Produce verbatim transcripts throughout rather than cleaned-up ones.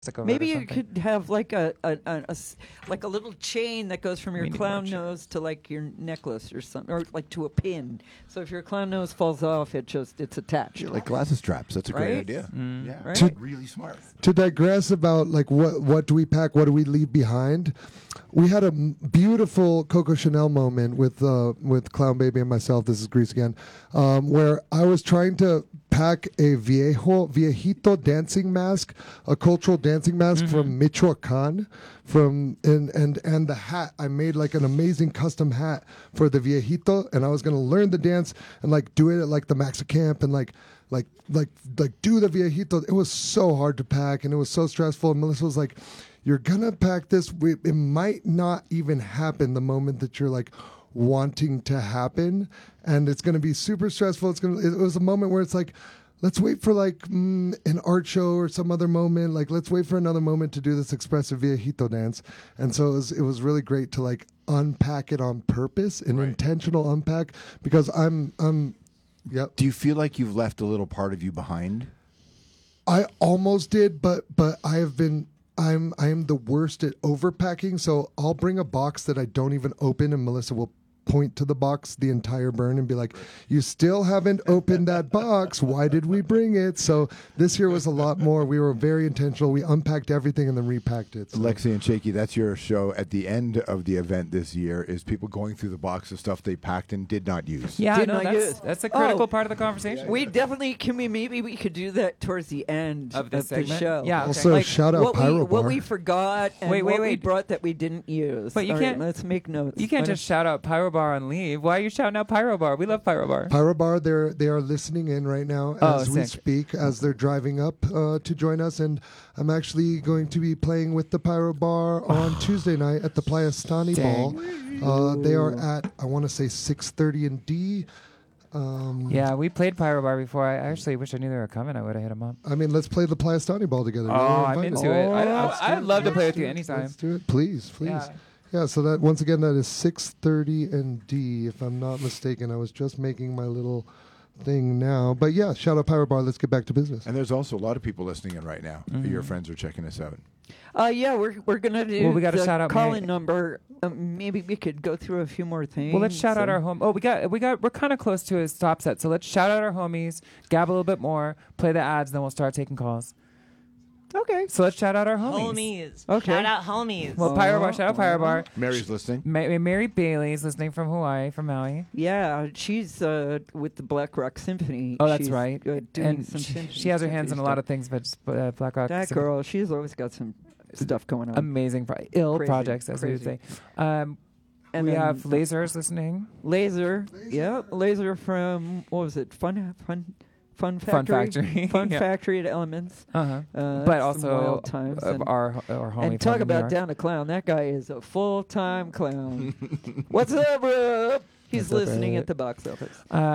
Maybe you could have like a, a, a, a s- like a little chain that goes from your We need clown more nose to like your necklace or something, or like to a pin. So if your clown nose falls off, it just it's attached. Yeah, like glasses straps. That's a great Right? idea. Mm. Yeah, Right? really smart. To digress about like what what do we pack, what do we leave behind? We had a m- beautiful Coco Chanel moment with uh, with Clown Baby and myself. This is Grease again, um, where I was trying to pack a viejo viejito dancing mask, a cultural dancing mask Mm-hmm. from Michoacan, from and and and the hat. I made like an amazing custom hat for the viejito, and I was gonna learn the dance and like do it at like the Maxa camp and like. Like, like, like, do the viejito. It was so hard to pack, and it was so stressful. And Melissa was like, "You're gonna pack this. We, it might not even happen the moment that you're like wanting to happen, and it's gonna be super stressful. It's gonna. It was a moment where it's like, let's wait for like mm, an art show or some other moment. Like, let's wait for another moment to do this expressive viejito dance. And so it was. It was really great to like unpack it on purpose, an Right. intentional unpack, because I'm, I'm. Yep. Do you feel like you've left a little part of you behind? I almost did, but but I have been I'm I am the worst at overpacking. So I'll bring a box that I don't even open, and Melissa will point to the box the entire burn and be like, "You still haven't opened that box. Why did we bring it?" So this year was a lot more. We were very intentional. We unpacked everything and then repacked it. So. Lexi and Shaky, that's your show at the end of the event this year, is people going through the box of stuff they packed and did not use. Yeah, Did no, not that's, use. that's a critical Oh. part of the conversation. We definitely can we maybe we could do that towards the end Of of, the the segment? show. Yeah, okay. Also, Like shout out what we, Pyro what Bar. we forgot and Wait, wait, what we wait. brought that we didn't use. But you All right, can't- let's make notes. You can't What just shout out Pyro Bar and leave. Why are you shouting out Pyro Bar? We love Pyro Bar. Pyro Bar, they're they are listening in right now Oh, as we sick. speak, as they're driving up uh, to join us, and I'm actually going to be playing with the Pyro Bar on Tuesday night at the Playa Stani Dang. Ball. Uh, they are at I want to say six thirty in D. Um, Yeah, we played Pyro Bar before. I actually wish I knew they were coming. I would have hit them up. I mean, let's play the Playa Stani Ball together. Oh, You're I'm invited. into it. I, Oh, let's do I, I'd it. love to Let's play with do you it. anytime. Let's do it, please, please. Yeah. Yeah, so that once again that is six thirty and D, if I'm not mistaken. I was just making my little thing now, but yeah, shout out Pyro Bar. Let's get back to business. And there's also a lot of people listening in right now. Mhm. Your friends are checking us out. Uh, yeah, we're we're gonna do Well, we gotta the shout out call-in Mary- number. Um, maybe we could go through a few more things. Well, let's shout out and- our home. Oh, we got, we got, we're kind of close to a stop set. So let's shout out our homies, gab a little bit more, play the ads, then we'll start taking calls. Okay. So let's shout out our homies. Homies. Okay. Shout out homies. Well, Pyro Bar, shout out Pyro Bar. Mary's listening. Ma- Mary Bailey is listening from Hawaii, from Maui. Yeah, she's uh, with the Black Rock Symphony. Oh, that's She's, right. Uh, doing And some she, symphony she has her hands in a symphony lot of stuff. things, but just, uh, Black Rock. That Symphony- girl, she's always got some stuff going on. Amazing, pro- ill Crazy, projects, as we would say. crazy. Um, And we then have lasers listening. Laser. Yeah, Laser from what was it? Fun, fun, fun Fun factory. Factory. Fun Yeah. Factory at Elements. Uh-huh. Uh, But that's some also wild times. of and, our our homie and talk from New about York. down a clown. That guy is a full time clown. What's up, bro? He's What's up, listening bro? at the box office. Uh,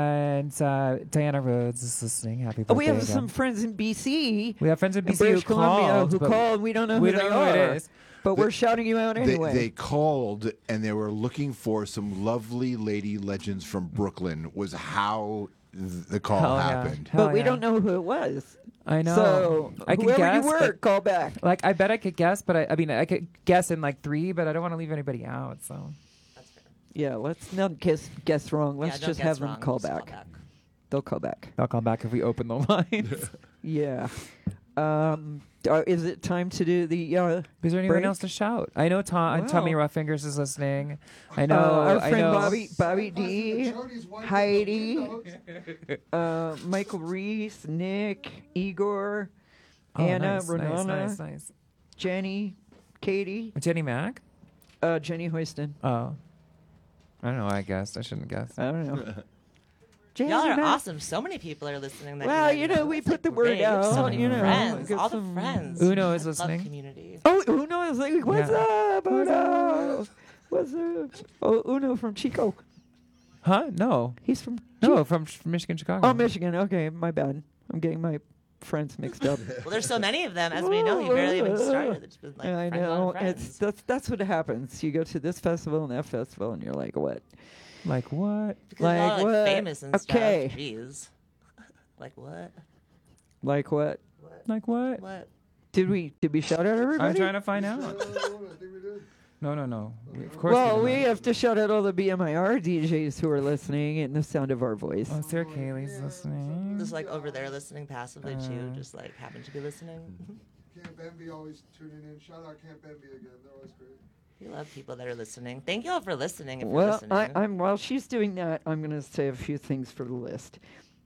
and uh, Diana Rhodes is listening. Happy birthday Oh, we have again. some friends in B C. We have friends in B in C who British Columbia called, who but called. We don't know we who don't they know who are. it is. But we're shouting you out They, anyway. they called and they were looking for some lovely lady legends from Brooklyn. Was how th- the call Hell yeah. happened. Hell but we yeah. don't know who it was. I know. So I can whoever guess, you were, but- call back. Like, I bet I could guess, but I, I mean, I could guess in like three, but I don't want to leave anybody out. So Yeah, let's not guess guess wrong. Let's Yeah, don't just guess have them wrong, call just back. call back. They'll call back. I'll call back if we open the lines. Yeah. Um, uh, is it time to do the? Uh, Is there anyone break? else to shout? I know Tom, Wow. Tommy Roughfingers is listening. I know. uh, our I friend know. Bobby Bobby D, Heidi, uh, Michael Reese, Nick, Igor, Oh, Anna, nice, Renana, nice, nice, nice. Jenny, Katie, Jenny Mac? uh, Jenny Hoyston. Oh. I don't know. I guessed. I shouldn't guess. I don't know. Jenny Y'all are Mac. awesome. So many people are listening. That Well, you you know, know, we It's, put like, the word great. You have out, So many you know, friends. get All some- the friends. Uno is I love listening. community. Oh, Uno is like, what's Yeah. up, Uno? What's up? Oh, Uno from Chico. Huh? No. He's from No, from Ch- Michigan, Chicago. Oh, Michigan. Okay, my bad. I'm getting my friends mixed up. Well, there's so many of them. As we know, you barely even started. It's been like I friends on know. friends. It's that's that's what happens. You go to this festival and that festival, and you're like, what? Like what? Because they're all, like like what? famous and Okay. stuff. Jeez. Like what? Like what? What? Like what? What? Did we did we shout out everybody? I'm trying to find out. No, no, no. We, of course. Well, we, we didn't. have to shout out all the B M I R D Js who are listening in the sound of our voice. Oh, Sarah Kaylee's listening. Just like over there listening passively Uh, too, just like happen to be listening. Camp Envy always tuning in. Shout out Camp Envy again. They're always great. We love people that are listening. Thank you all for listening. If you're Well, listening. I, I'm while she's doing that, I'm going to say a few things for the list.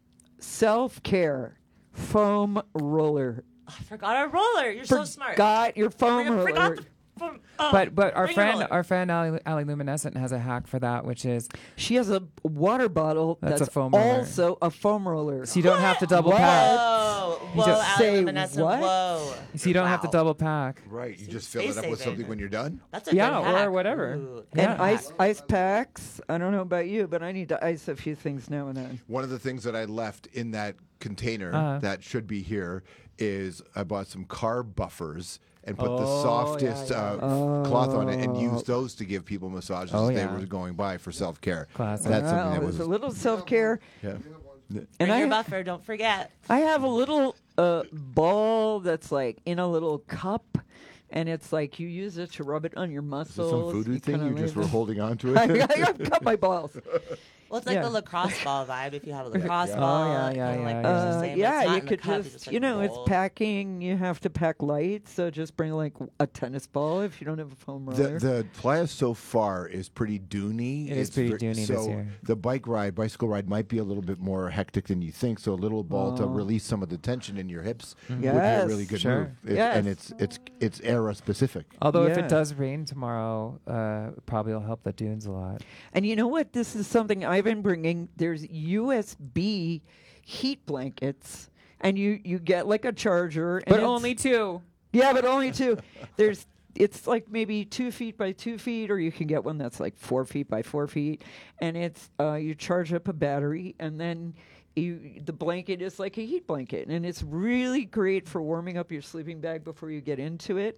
Self care, foam roller. I forgot our roller. You're so smart. Forgot your foam I roller. forgot the. From, oh, But but our bring your friend roller. our friend Ali, Ali Luminescent has a hack for that, which is She has a water bottle That's that's, a foam roller. also a foam roller. so you don't have to double What? pack. Whoa, whoa, just Ali say Luminescent, what? whoa. So you don't have to Wow. double pack. Right. You See, just fill it up space with saving. something when you're done. That's a Yeah, good or hack. whatever. Ooh, Yeah. And good ice hack. ice packs. I don't know about you, but I need to ice a few things now and then. One of the things that I left in that container Uh-huh. that should be here is I bought some car buffers and put the Oh, softest yeah, yeah. Uh, cloth on it and used those to give people massages Oh, as yeah. they were going by for self care. Classic. That's something Well, that there's was a little self care, yeah. and Bring I your buffer. Don't forget. I have a little uh, ball that's like in a little cup, and it's like you use it to rub it on your Is muscles. this some voodoo thing kinda you just leave were it- holding on to I, it? I, I've cut my balls. Well, it's like Yeah. the lacrosse ball vibe. If you have a lacrosse Yeah. ball, Oh, yeah, yeah, kinda like yeah, what yeah. you're Uh, saying, but it's yeah, not you in the could cup, just, like, you know, it's roll. packing. You have to pack light, so just bring like a tennis ball if you don't have a foam The, roller. the playa so far is pretty duny. It is It's pretty ver- duny this so year. the bike ride, bicycle ride, might be a little bit more hectic than you think. So a little ball to Oh. release some of the tension in your hips would be a Yes. really good Sure. move. It- Yes. And it's it's it's era specific. Although if Yeah. it does rain tomorrow, uh, probably will help the dunes a lot. And you know what? This is something I've been bringing. There's U S B heat blankets, and you you get like a charger, and But it's- only two. yeah, but only two. There's it's like maybe two feet by two feet, or you can get one that's like four feet by four feet, and it's uh, you charge up a battery, and then you the blanket is like a heat blanket, and it's really great for warming up your sleeping bag before you get into it.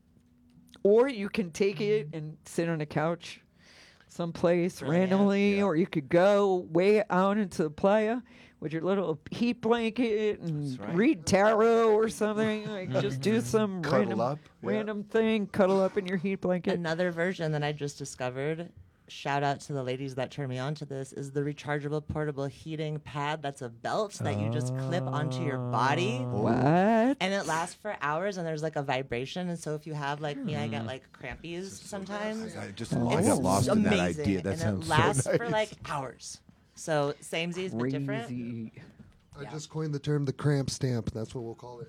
Or you can take it and sit on a couch someplace Brilliant. randomly, Yeah. or you could go way out into the playa with your little heat blanket and That's right. read tarot or something. Like just do some Cuddle random, up, yeah. random thing, cuddle up in your heat blanket. Another version that I just discovered. Shout out to the ladies that turned me on to this is the rechargeable portable heating pad. That's a belt that you just clip onto your body. What? And it lasts for hours, and there's like a vibration. And so if you have like me, I get like crampies sometimes. I just Oh, I It's got lost in that amazing, idea. That and sounds it lasts so nice. for like hours. So samesies, but different. Crazy. I just coined the term the cramp stamp. That's what we'll call it.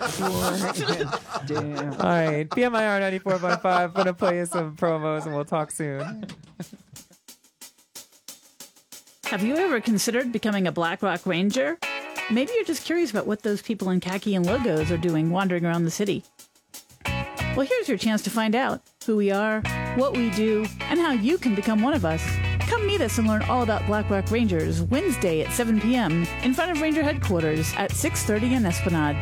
Damn. All right, B M I R ninety-four point five. I'm going to play you some promos and we'll talk soon. Have you ever considered becoming a Black Rock Ranger? Maybe you're just curious about what those people in khaki and logos are doing wandering around the city. Well, here's your chance to find out who we are, what we do, and how you can become one of us. Come meet us and learn all about Black Rock Rangers Wednesday at seven p.m. in front of Ranger Headquarters at six thirty in Esplanade.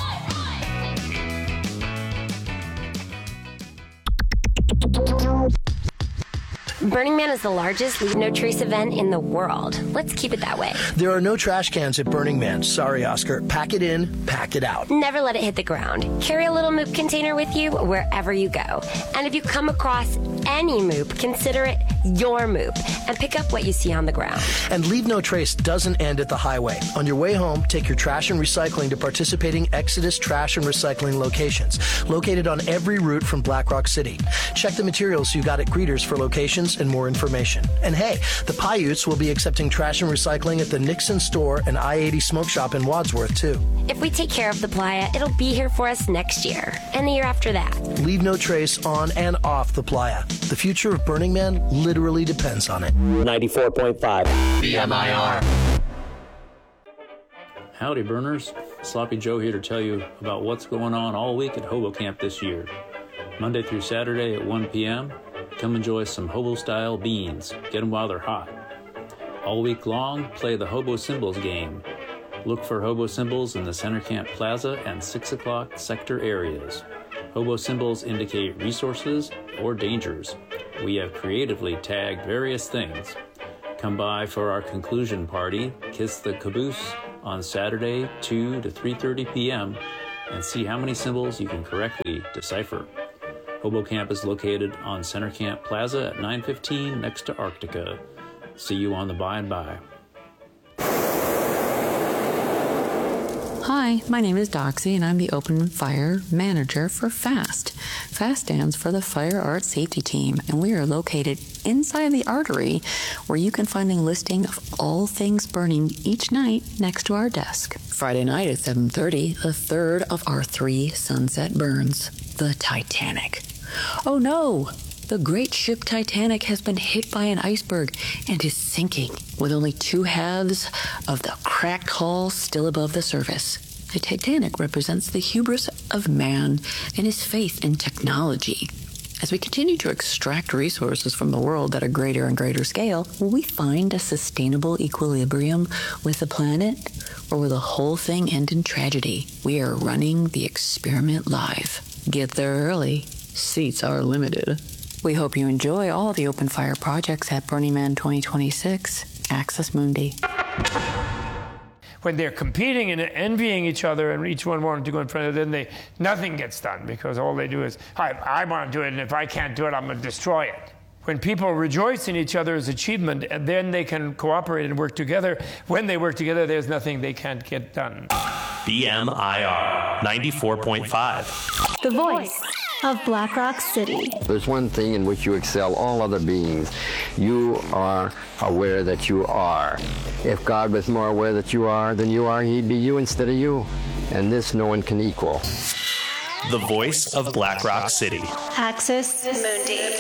Burning Man is the largest Leave No Trace event in the world. Let's keep it that way. There are no trash cans at Burning Man. Sorry, Oscar. Pack it in, pack it out. Never let it hit the ground. Carry a little Moop container with you wherever you go. And if you come across any Moop, consider it your Moop and pick up what you see on the ground. And Leave No Trace doesn't end at the highway. On your way home, take your trash and recycling to participating Exodus trash and recycling locations, located on every route from Black Rock City. Check the materials you got at Greeters for locations and more information. And hey, the Paiutes will be accepting trash and recycling at the Nixon store and I eighty Smoke Shop in Wadsworth, too. If we take care of the playa, it'll be here for us next year and the year after that. Leave No Trace on and off the playa. The future of Burning Man literally depends on it. ninety-four point five B M I R. Howdy, burners. Sloppy Joe here to tell you about what's going on all week at Hobo Camp this year. Monday through Saturday at one p.m., come enjoy some hobo-style beans. Get them while they're hot. All week long, play the Hobo Symbols game. Look for hobo symbols in the Center Camp Plaza and six o'clock sector areas. Hobo symbols indicate resources or dangers. We have creatively tagged various things. Come by for our conclusion party, Kiss the Caboose, on Saturday, two to three thirty p.m., and see how many symbols you can correctly decipher. Hobo Camp is located on Center Camp Plaza at nine fifteen next to Arctica. See you on the by and by. Hi, my name is Doxy, and I'm the Open Fire Manager for FAST. FAST stands for the Fire Art Safety Team, and we are located inside the artery, where you can find a listing of all things burning each night next to our desk. Friday night at seven thirty, the third of our three sunset burns, the Titanic. Oh no! The great ship Titanic has been hit by an iceberg and is sinking, with only two halves of the cracked hull still above the surface. The Titanic represents the hubris of man and his faith in technology. As we continue to extract resources from the world at a greater and greater scale, will we find a sustainable equilibrium with the planet, or will the whole thing end in tragedy? We are running the experiment live. Get there early. Seats are limited. We hope you enjoy all the open fire projects at Burning Man twenty twenty-six, Access Mundi. When they're competing and envying each other and each one wanting to go in front of them, they, nothing gets done because all they do is, I, I want to do it, and if I can't do it, I'm going to destroy it. When people rejoice in each other's achievement, and then they can cooperate and work together, when they work together, there's nothing they can't get done. B M I R ninety-four point five. The voice of Black Rock City. There's one thing in which you excel all other beings. You are aware that you are. If God was more aware that you are than you are, he'd be you instead of you. And this no one can equal. The voice of Black Rock City. Access Mundi.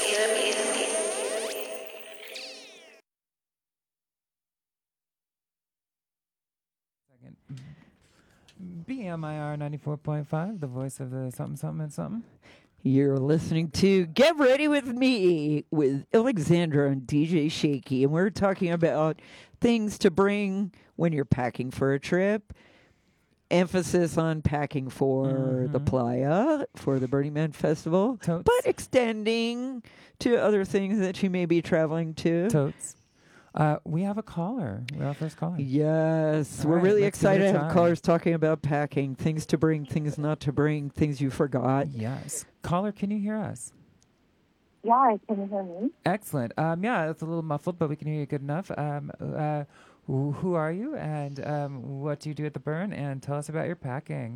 B M I R ninety-four point five, the voice of the something, something, and something. You're listening to Get Ready With Me with Alexandra and D J Shaky. And we're talking about things to bring when you're packing for a trip. Emphasis on packing for mm-hmm. the playa, for the Burning Man Festival. Totes. But extending to other things that you may be traveling to. Totes. Uh, we have a caller. We're our first caller. Yes. All we're right, really let's give it excited a to have try. callers talking about packing, things to bring, things not to bring, things you forgot. Yes. Caller, can you hear us? Yeah, can you hear me? Excellent. Um, yeah, it's a little muffled, but we can hear you good enough. Um, uh, who, who are you, and um, what do you do at the Burn? And tell us about your packing.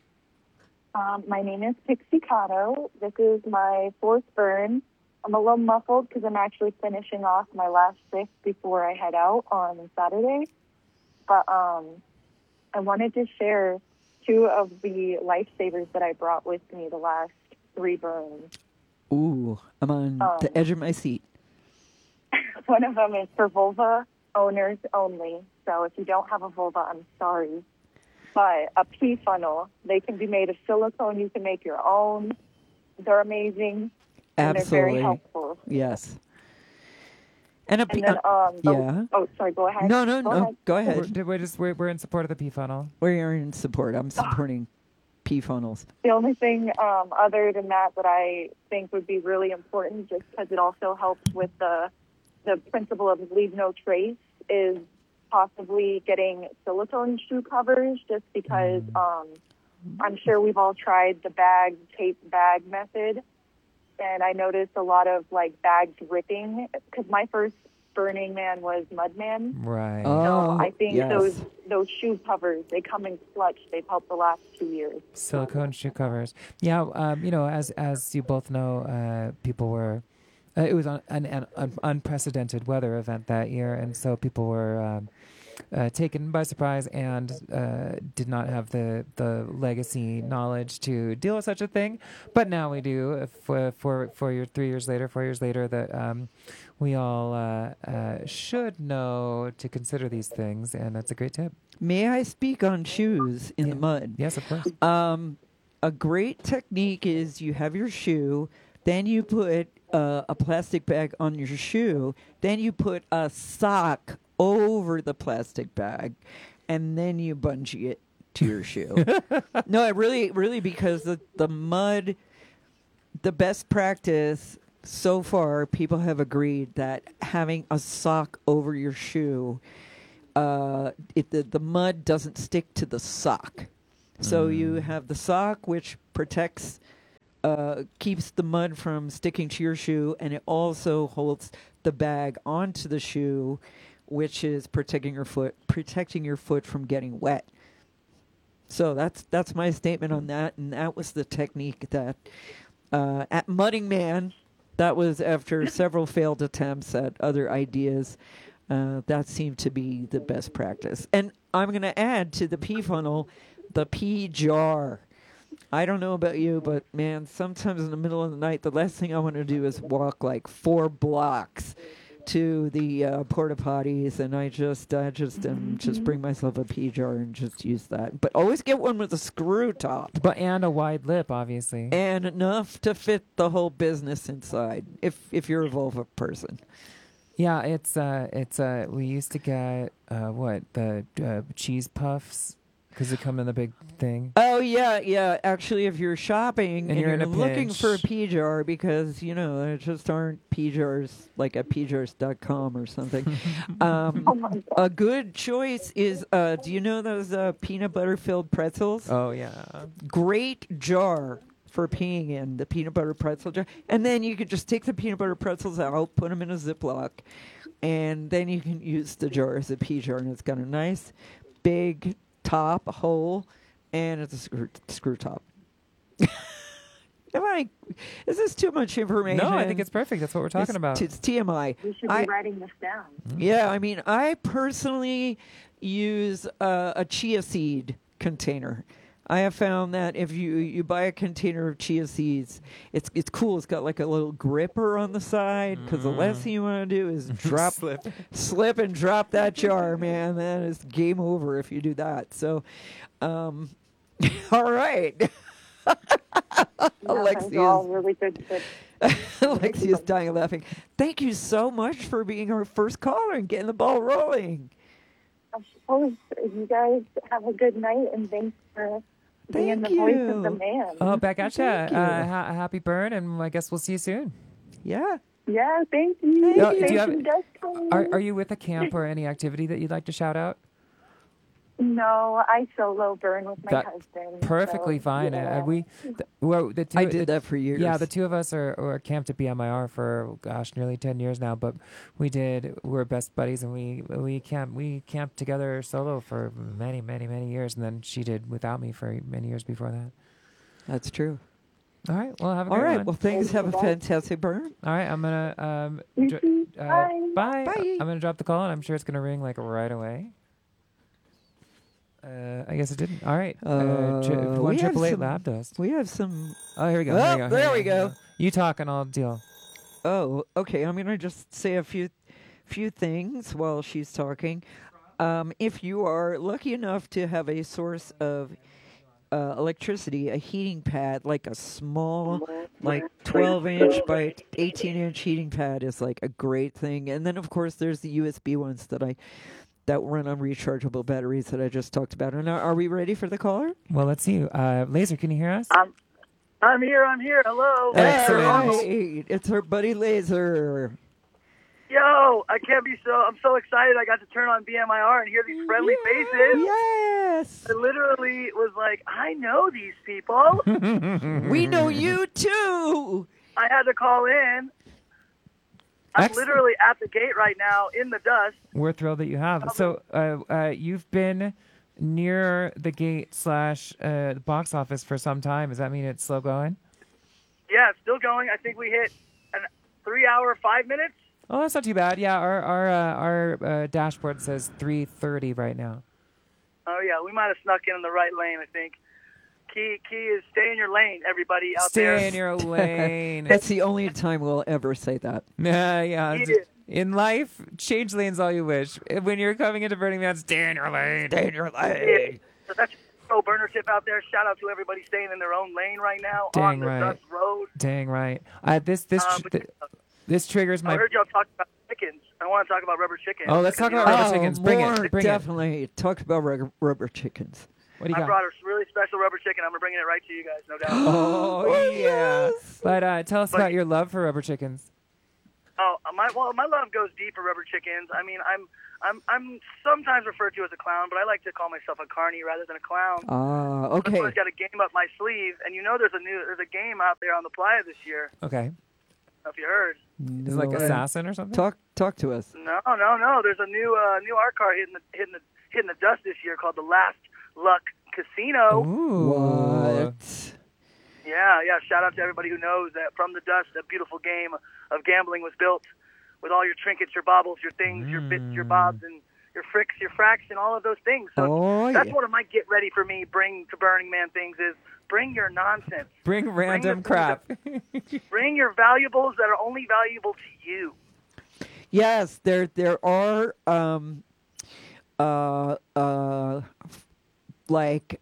Um, my name is Pixie Cotto. This is my fourth Burn. I'm a little muffled because I'm actually finishing off my last shift before I head out on Saturday. But um, I wanted to share two of the lifesavers that I brought with me the last three burns. Ooh, I'm on Um, the edge of my seat. One of them is for vulva owners only. So if you don't have a vulva, I'm sorry. But a pee funnel, they can be made of silicone. You can make your own. They're amazing. And Absolutely. they're very helpful. Yes. And, a And pe- then, um, yeah. oh, oh, sorry, go ahead. No, no, Go no. ahead. Go ahead. We're, we're just we're, we're in support of the P funnel. We're in support. I'm supporting pee funnels. The only thing um, other than that that I think would be really important, just because it also helps with the the principle of leave no trace, is possibly getting silicone shoe covers, just because um, I'm sure we've all tried the bag, tape bag method. And I noticed a lot of, like, bags ripping, because my first Burning Man was Mudman. Right. So Oh, I think yes. those those shoe covers, they come in clutch. They've helped the last two years. Silicone shoe covers. Yeah, um, you know, as as you both know, uh, people were. Uh, it was un, an, an, an unprecedented weather event that year, and so people were um, uh, taken by surprise and uh, did not have the the legacy knowledge to deal with such a thing. But now we do. uh, For for four years, three years later, four years later, that um, we all uh, uh, should know to consider these things, and that's a great tip. May I speak on shoes in the mud? Yes, of course. Um, a great technique is you have your shoe, then you put uh, a plastic bag on your shoe, then you put a sock over the plastic bag, and then you bungee it to your shoe. No, it really, really, because the, the mud, the best practice so far, people have agreed that having a sock over your shoe, uh, it, the, the mud doesn't stick to the sock. So you have the sock, which protects, uh, keeps the mud from sticking to your shoe, and it also holds the bag onto the shoe, which is protecting your foot, protecting your foot from getting wet. So that's that's my statement on that, and that was the technique that uh, at Mudding Man, that was after several failed attempts at other ideas. Uh, that seemed to be the best practice. And I'm going to add to the pee funnel the pee jar. I don't know about you, but man, sometimes in the middle of the night, the last thing I want to do is walk like four blocks to the uh, porta potties, and I just, I just, um, just bring myself a pee jar and just use that. But always get one with a screw top. But and a wide lip, obviously, and enough to fit the whole business inside. If if you're a vulva person. Yeah, it's uh, it's uh, we used to get uh, what the uh, cheese puffs because they come in the big thing. Oh yeah, yeah. Actually, if you're shopping And and, you're you're, in a looking pinch. for a pee jar, because you know there just aren't pee jars like at pee jars dot com or something. um, a good choice is, uh, do you know those uh, peanut butter filled pretzels? Oh yeah, great jar for peeing in, the peanut butter pretzel jar. And then you could just take the peanut butter pretzels out, put them in a Ziploc, and then you can use the jar as a pee jar. And it's got a nice big top hole, and it's a screw, screw top. Am I, is this too much information? No, I think it's perfect. That's what we're talking It's- about. It's T M I. We should I- be writing this down. Yeah, I mean, I personally use uh, a chia seed container. I have found that if you, you buy a container of chia seeds, it's it's cool. It's got like a little gripper on the side, because the last thing you want to do is drop, Slip. slip and drop that jar, man. That is game over if you do that. So, um, all right. Those are all really good tips. Alexi is dying of laughing. Thank you so much for being our first caller and getting the ball rolling. Of course, you guys have a good night, and thanks for being the voice of the man. Oh, back at ya. Thank you. Uh, ha- happy burn, and I guess we'll see you soon. Yeah. Yeah, thank you. Uh, Thank do you have- you guys for- Are, are you with a camp or any activity that you'd like to shout out? No, I solo burn with my That- husband. Perfectly so, fine. yeah. Uh, we, th- well, the two, I did the- that for years. Yeah, the two of us are, are camped at B M I R for gosh, nearly ten years now. But we did. We're best buddies, and we we camp we camped together solo for many, many, many years, and then she did without me for many years before that. That's true. All right. Well, have a All great right. one. Well, thanks. Have a fantastic burn. All right. I'm gonna um. You dr- too. uh, Bye. bye. Bye. I'm gonna drop the call, and I'm sure it's gonna ring like right away. Uh, I guess it didn't. All right. Uh, Uh, tri- we one have triple eight some- lab dust. We have some. Oh, here we go. Oh, here we go. there here we go. You talk, and I'll deal. Oh, okay. I'm gonna just say a few, few things while she's talking. Um, if you are lucky enough to have a source of uh, electricity, a heating pad, like a small, like twelve inch by eighteen inch heating pad, is like a great thing. And then, of course, there's the U S B ones that I that run on rechargeable batteries that I just talked about. And are, are we ready for the caller? Well, let's see. Uh, Laser, can you hear us? I'm, I'm here. I'm here. Hello. Excellent. Hey, it's our buddy Laser. Yo, I can't be so. I'm so excited. I got to turn on B M I R and hear these friendly faces. Yes. I literally was like, I know these people. We know you too. I had to call in. I'm Excellent. literally at the gate right now in the dust. We're thrilled that you have. So, uh, uh, you've been near the gate slash uh, the box office for some time. Does that mean it's slow going? Yeah, it's still going. I think we hit an three hour, five minutes. Oh, that's not too bad. Yeah, our our uh, our uh, dashboard says three thirty right now. Oh, yeah, we might have snuck in in the right lane, I think. Key key is stay in your lane, everybody out Stay there. in your lane. That's the only time we'll ever say that. Yeah, yeah. Yeah. In life, change lanes all you wish. When you're coming into Burning Man, stay in your lane. Stay in your Yeah. So that's a pro burner tip out there. Shout out to everybody staying in their own lane right now on Dang the right. dust road. Dang right. Uh, this this Um, tr- th- this triggers I my. heard y'all talk about chickens. I want to talk about rubber chickens. Oh, let's talk about You know, rubber chickens. Bring more it. Bring definitely. Talk about rubber, rubber chickens. What do you I got? brought a really special rubber chicken. I'm bringing it right to you guys, no doubt. Oh, yeah. But uh, tell us But- about your love for rubber chickens. Oh, my well, my love goes deep for rubber chickens. I mean, I'm I'm I'm sometimes referred to as a clown, but I like to call myself a carny rather than a clown. Ah, okay. I've always got a game up my sleeve, and you know there's a new there's a game out there on the playa this year. Okay. I don't know if you heard. Is it like No. Assassin or something? Talk talk to us. No, no, no. There's a new uh, new art car hitting the hitting the hitting the dust this year called the Last Luck Casino. Ooh. What? Yeah, yeah. Shout out to everybody who knows that from the dust, a beautiful game of gambling was built with all your trinkets, your baubles, your things, your bits, your bobs, and your fricks, your fracks, and all of those things. So Oh, that's yeah. one of my get ready for me, bring to Burning Man things is bring your nonsense. Bring random crap. Bring your valuables that are only valuable to you. Yes, there there are um uh uh like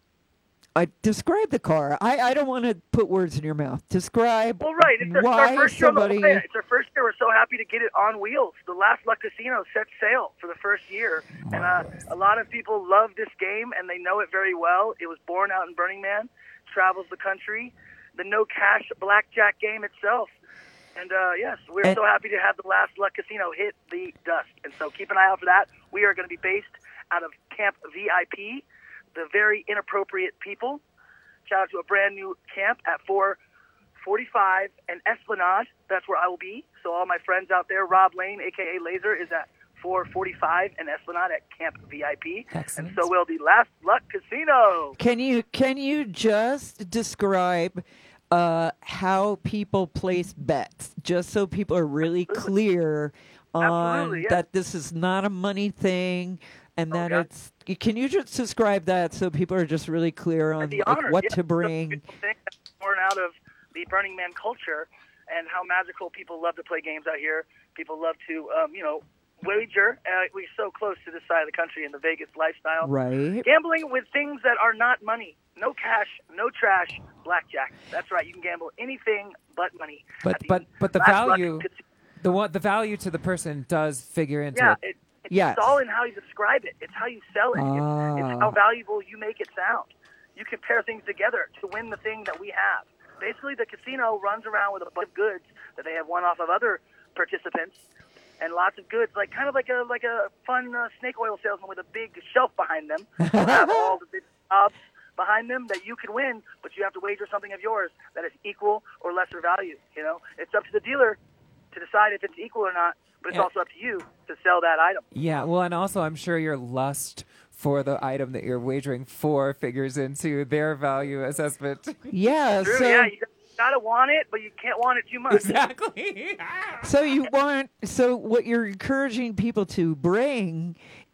I describe the car. I, I don't want to put words in your mouth. Describe Well, right. It's, our- it's why our first year on the somebody playa. It's our first year. We're so happy to get it on wheels. The Last Luck Casino set sail for the first year, and uh, a lot of people love this game, and they know it very well. It was born out in Burning Man, travels the country. The no cash blackjack game itself. And uh, yes, we're And- so happy to have the Last Luck Casino hit the dust. And so keep an eye out for that. We are going to be based out of Camp V I P, the Very Inappropriate People. Shout out to a brand new camp at four forty-five and Esplanade. That's where I will be. So all my friends out there, Rob Lane, a k a. Laser, is at four forty-five and Esplanade at Camp V I P. Excellent. And so will the Last Luck Casino. Can you can you just describe uh, how people place bets, just so people are really clear on Absolutely, yeah. that this is not a money thing, and that Okay. it's. Can you just describe that so people are just really clear on The like, honor, what yeah. to bring? It's a thing that's born out of the Burning Man culture and how magical people love to play games out here. People love to, um, you know, wager. Uh, we're so close to this side of the country in the Vegas lifestyle. Right. Gambling with things that are not money. No cash, no trash, blackjack. That's right. You can gamble anything but money. But At the but but the Last Luck value, Casino. the one the value to the person does figure into Yeah, it. it, it's, Yes. it's all in how you describe it. It's how you sell it. Ah. It's, it's how valuable you make it sound. You can pair things together to win the thing that we have. Basically, the casino runs around with a bunch of goods that they have won off of other participants, and lots of goods, like kind of like a like a fun uh, snake oil salesman with a big shelf behind them. They'll have all the big jobs behind them that you can win, but you have to wager something of yours that is equal or lesser value. You know, it's up to the dealer to decide if it's equal or not, but it's Yeah. also up to you to sell that item. Yeah, well, and also I'm sure your lust for the item that you're wagering for figures into their value assessment. Yeah. True, so yeah, you gotta want it, but you can't want it too much. Exactly. So you want so what you're encouraging people to bring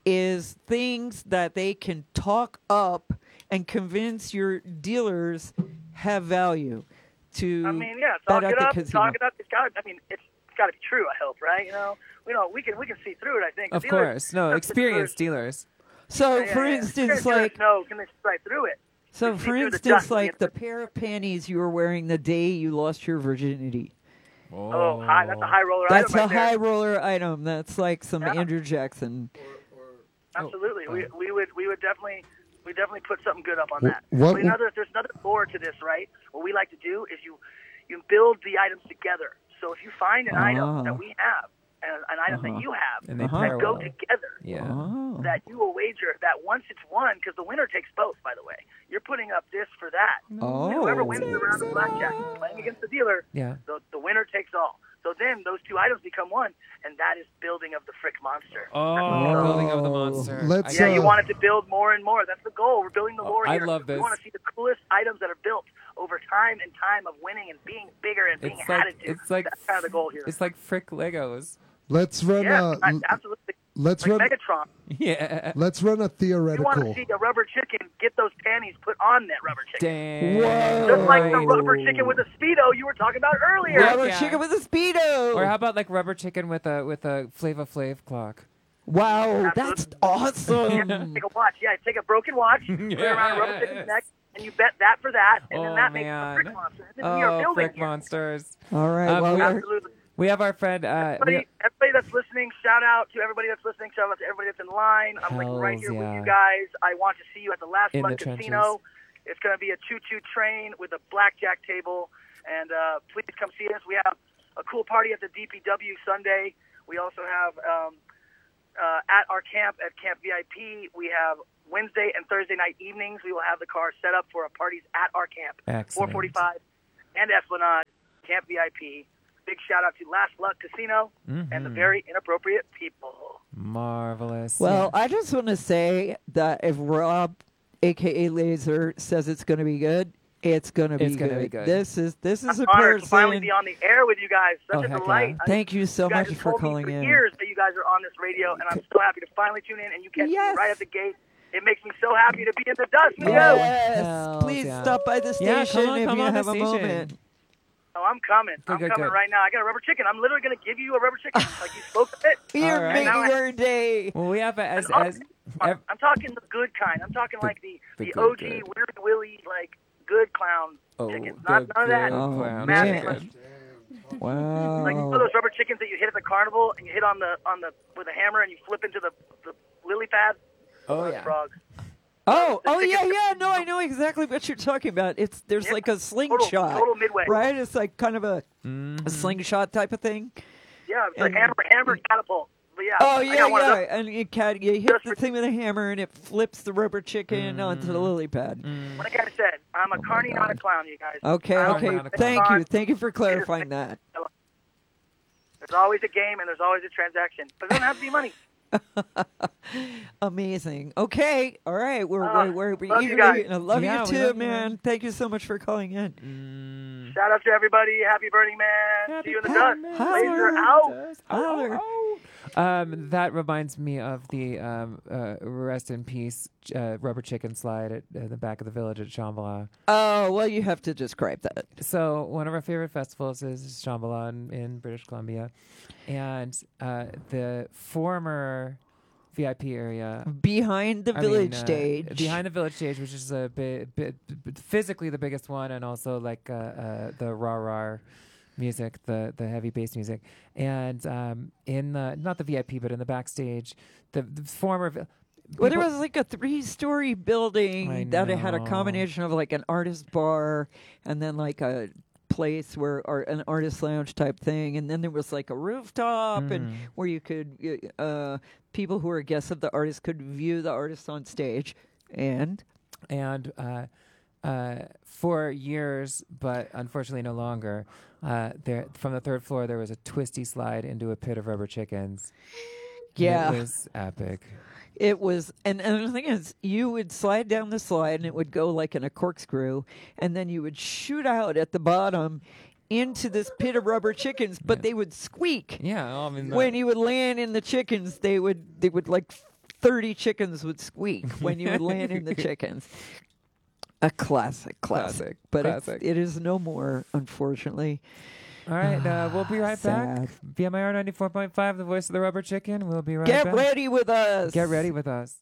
is things that they can talk up and convince your dealers have value to I mean, yeah, bet talk at it the up, casino. talk it up. It's got. I mean, it's, it's got to be true. I hope, right? You know, we know we can we can see through it. I think. The Of dealers- course, no the experienced dealers. So, Yeah, yeah, for yeah. instance, Dealers like know, can they see right through it? so Can see for through the instance, dust on the like the pair of panties you were wearing the day you lost your virginity. Oh, high, that's a high roller That's item a right there. high roller item. That's like some Yeah. Andrew Jackson. Absolutely, we we would we would definitely we definitely put something good up on Wh- that. what- But another there's another lore to this, right? What we like to do is you you build the items together. So if you find an Ah. item that we have, and an item Uh-huh. that you have, And they that pair go well. together, Yeah. Oh. that you will wager that once it's won, because the winner takes both, by the way. You're putting up this for that. Oh. Whoever wins the round of blackjack, playing against the dealer, Yeah. the, the winner takes all. So then those two items become one, and that is building of the Frick Monster. Oh, building of the monster. Let's, Yeah, I, you uh, want it to build more and more. That's the goal. We're building the Oh, lore I here. love this. We want to see the coolest items that are built over time and time of winning and being bigger and being it's like added to. it's like That's kind of the goal here. It's like frick Legos. Let's run yeah, a I- absolutely. let's Like run Megatron. Yeah. let's run a If you want to theoretical. see a rubber chicken get those panties put on that rubber chicken. Damn. Whoa. Just like the Right. rubber chicken with the Speedo you were talking about earlier. Rubber Yeah. chicken with a speedo. Or how about like rubber chicken with a with a Flava Flav clock? Wow, that's awesome. Take a watch. Yeah, take a broken watch, put it around a rubber chicken's neck, and you bet that for that, and Oh, then that makes man. a Frick Monster. And then we are Oh, building frick here. monsters. All right. Um, well, we, we're- Absolutely. we have our friend. Uh, we, Everybody, everybody that's listening, shout out to everybody that's listening. Shout out to everybody that's in line. I'm like right Hells here with yeah. you guys. I want to see you at the Last In Luck the Casino. It's going to be a choo-choo train with a blackjack table, and uh, please come see us. We have a cool party at the D P W Sunday. We also have um, uh, at our camp at Camp V I P. We have Wednesday and Thursday night evenings. We will have the car set up for our parties at our camp. Excellent. four forty-five and Esplanade, Camp V I P. Big shout out to Last Luck Casino mm-hmm. and the very inappropriate people. Marvelous. Well, I just want to say that if Rob, a k a. Laser, says it's going to be good, it's going to be It's good. gonna be good. This is this is I'm a honored person. to finally be on the air with you guys. Such Oh, a heck delight. yeah. I- Thank you so you guys much have for told me calling for in. years that you guys are on this radio, and I'm so happy to finally tune in, and you catch Yes. me right at the gate. It makes me so happy to be in the dust with you. Yes, Hells please yeah. stop by the Yeah, station come on, if come you on the have a station. moment. Oh, I'm coming. Good, I'm good, coming good. right now. I got a rubber chicken. I'm literally going to give you a rubber chicken, like you spoke of it. You're All right. making Now I- our day. Well, we have a, as I'm, as I'm, I'm talking the good kind. I'm talking like the, the the, good, O G good. Weird Willy, like good clown oh, chickens. the Not none of that. good Oh, clown man. chicken. Wow. Like you know those rubber chickens that you hit at the carnival and you hit on the on the with a hammer and you flip into the, the lily pad. Oh Those yeah. frogs. Oh, The oh yeah, chicken- yeah. No, I know exactly what you're talking about. It's there's Yep. like a Total, slingshot, total midway. right? It's like kind of a, Mhm. a slingshot type of thing. Yeah, it's And- a hammer hammer catapult. But yeah. Oh I yeah, got one of yeah. those. And you, can, you hit Just the for- thing with a hammer, and it flips the rubber chicken onto the lily pad. Like I said, I'm a Oh, my carny, not a God. clown, you guys. Okay, I don't okay. want to Thank pick you, on- thank you for clarifying that. There's always a game and there's always a transaction, but it doesn't have to be money. Amazing. Okay, all right. We're Uh, we're, we're love you eagerly. guys. I love Yeah, you we too, love you, man. man. Thank you so much for calling in. Shout out to everybody. Happy Burning Man. See you in the dust. Laser out. Holler. Um, that reminds me of the um, uh, rest in peace uh, rubber chicken slide at uh, the back of the village at Shambhala. Oh well, you have to describe that. So one of our favorite festivals is Shambhala in, in British Columbia, and uh, the former V I P area Behind the I village mean, uh, stage. behind the village stage, which is a bit, bit, bit physically the biggest one, and also like uh, uh, the rah rah music, the the heavy bass music, and um, in the not the V I P, but in the backstage, the, the former. vi- Well, there people- was like a three-story building I that it had a know. combination of like an artist bar and then like a place where or an artist lounge type thing, and then there was like a rooftop and Mm. where you could uh, people who were guests of the artist could view the artist on stage, and and uh, uh, for years, but unfortunately no longer. Uh, there from the third floor, there was a twisty slide into a pit of rubber chickens. And Yeah. it was epic. it was, and, and the thing is, you would slide down the slide and it would go like in a corkscrew, and then you would shoot out at the bottom into this pit of rubber chickens, but they would squeak. Yeah, I mean, When you would land in the chickens, they would they would like thirty chickens would squeak when you would land in the chickens. A classic, classic, Classic, but it's- classic. It is no more, unfortunately. All right, uh, we'll be right Sad. back. V M I R ninety-four point five, the voice of the rubber chicken. We'll be right Get back. ready with us. Get ready with us.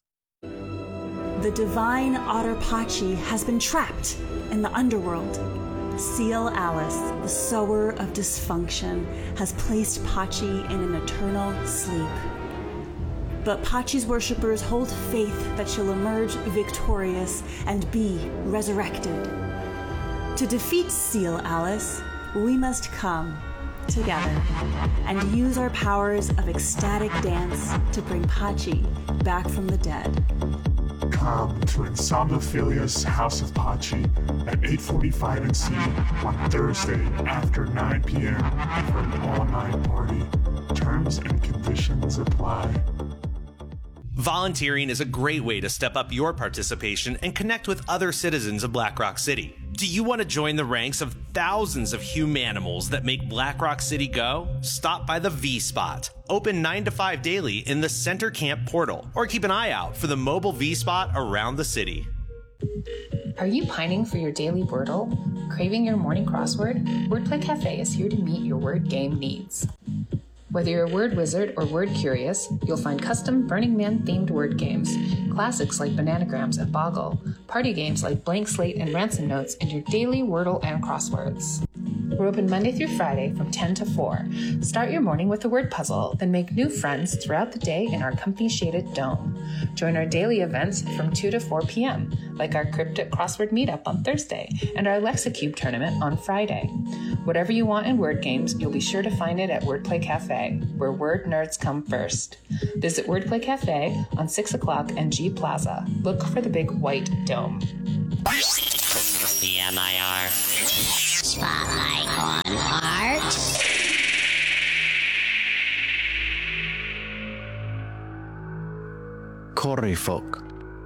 The divine otter Pachi has been trapped in the underworld. Seal Alice, the sower of dysfunction, has placed Pachi in an eternal sleep. But Pachi's worshippers hold faith that she'll emerge victorious and be resurrected. To defeat Seal Alice, we must come together and use our powers of ecstatic dance to bring Pachi back from the dead. Come to Insomnophilia's House of Pachi at eight forty-five in C on Thursday after nine p.m. for an all-night party. Terms and conditions apply. Volunteering is a great way to step up your participation and connect with other citizens of Black Rock City. Do you want to join the ranks of thousands of humanimals that make Black Rock City go? Stop by the V-Spot, open nine to five daily in the Center Camp portal, or keep an eye out for the mobile V-Spot around the city. Are you pining for your daily Wordle? Craving your morning crossword? Wordplay Cafe is here to meet your word game needs. Whether you're a word wizard or word curious, you'll find custom Burning Man themed word games, classics like Bananagrams and Boggle, party games like Blank Slate and Ransom Notes, and your daily Wordle and crosswords. We're open Monday through Friday from ten to four. Start your morning with a word puzzle, then make new friends throughout the day in our company-shaded dome. Join our daily events from two to four p.m., like our cryptic crossword meetup on Thursday and our Lexicube tournament on Friday. Whatever you want in word games, you'll be sure to find it at Wordplay Cafe, where word nerds come first. Visit Wordplay Cafe on six o'clock and G Plaza. Look for the big white dome. B M I R. Spotlight on art. Correfoc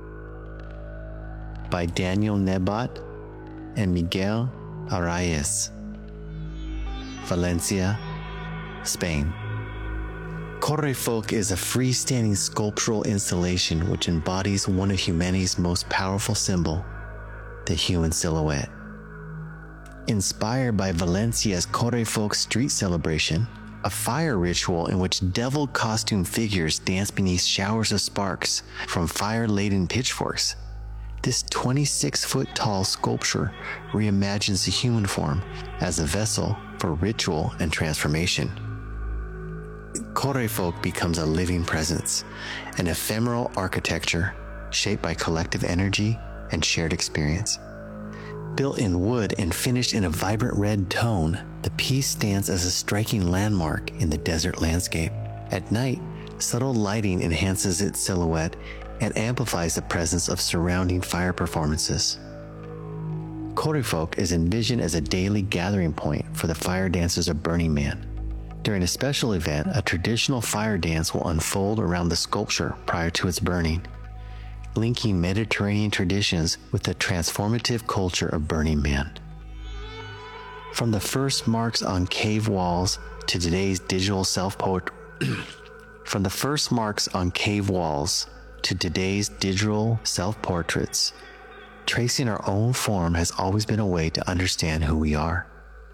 by Daniel Nebat and Miguel Araiz. Valencia, Spain. Correfoc is a freestanding sculptural installation which embodies one of humanity's most powerful symbols, the human silhouette. Inspired by Valencia's Correfoc street celebration, a fire ritual in which devil costume figures dance beneath showers of sparks from fire-laden pitchforks, this twenty-six foot tall sculpture reimagines the human form as a vessel for ritual and transformation. Correfoc becomes a living presence, an ephemeral architecture shaped by collective energy and shared experience. Built in wood and finished in a vibrant red tone, the piece stands as a striking landmark in the desert landscape. At night, subtle lighting enhances its silhouette and amplifies the presence of surrounding fire performances. Correfoc is envisioned as a daily gathering point for the fire dancers of Burning Man. During a special event, a traditional fire dance will unfold around the sculpture prior to its burning, linking Mediterranean traditions with the transformative culture of Burning Man. From the first marks on cave walls to today's digital self-portrait, from the first marks on cave walls to today's digital self-portraits, tracing our own form has always been a way to understand who we are.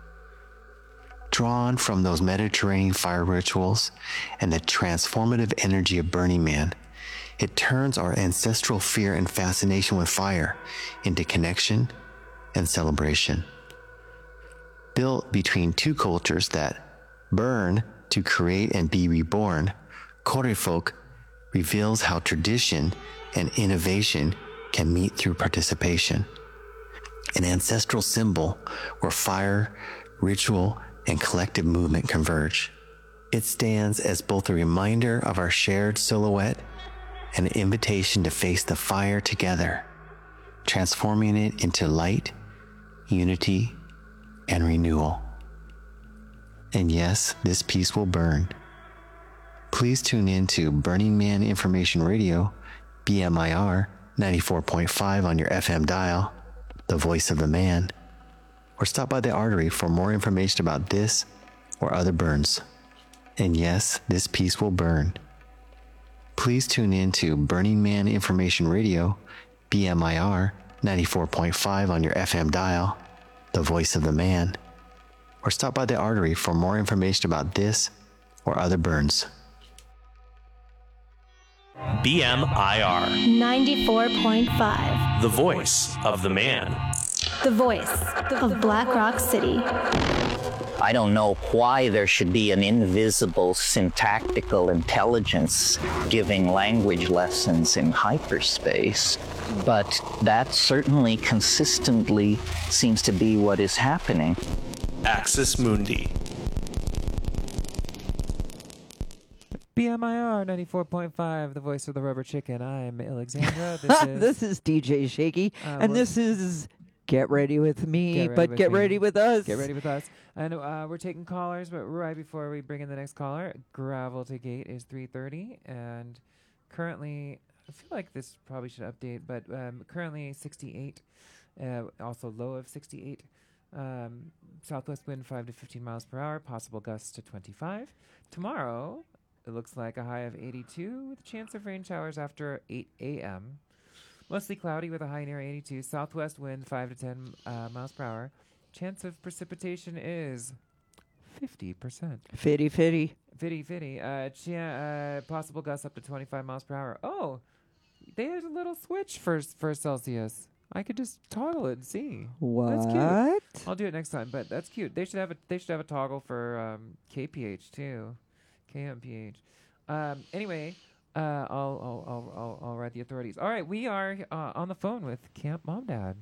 Drawn from those Mediterranean fire rituals and the transformative energy of Burning Man, it turns our ancestral fear and fascination with fire into connection and celebration. Built between two cultures that burn to create and be reborn, Correfoc reveals how tradition and innovation can meet through participation. An ancestral symbol where fire, ritual, and collective movement converge. It stands as both a reminder of our shared silhouette and an invitation to face the fire together, transforming it into light, unity, and renewal. And yes, this piece will burn. Please tune in to Burning Man Information Radio, B M I R ninety-four point five on your F M dial, the voice of the man, or stop by the Artery for more information about this or other burns. And yes, this piece will burn. Please tune in to Burning Man Information Radio, B M I R ninety-four point five on your F M dial, the voice of the man, or stop by the Artery for more information about this or other burns. B M I R, ninety-four point five. the voice of the man. The voice of Black Rock City. I don't know why there should be an invisible syntactical intelligence giving language lessons in hyperspace, but that certainly consistently seems to be what is happening. Axis Mundi. B M I R ninety-four point five, the voice of the rubber chicken. I'm Alexandra. This is, this is D J Shaky, uh, and we're- this is Get Ready With Me, Get ready but with get me. ready with us. Get ready with us. And uh, we're taking callers, but right before we bring in the next caller, Gravel to Gate is three thirty, and currently, I feel like this probably should update, but um, currently sixty-eight, uh, also low of sixty-eight. Um, southwest wind five to fifteen miles per hour, possible gusts to twenty-five. Tomorrow, it looks like a high of eighty-two with a chance of rain showers after eight a.m. Mostly cloudy with a high near eighty-two. Southwest wind five to ten uh, miles per hour. Chance of precipitation is fifty percent. Fitty, fitty. Fitty, fitty. Uh, cha- uh, possible gusts up to twenty-five miles per hour. Oh, they had a little switch for for Celsius. I could just toggle it and see. What? That's cute. I'll do it next time, but that's cute. They should have a they should have a toggle for um, K P H too, K M P H. Um, anyway, uh, I'll, I'll I'll I'll I'll write the authorities. All right, we are uh, on the phone with Camp Mom Dad.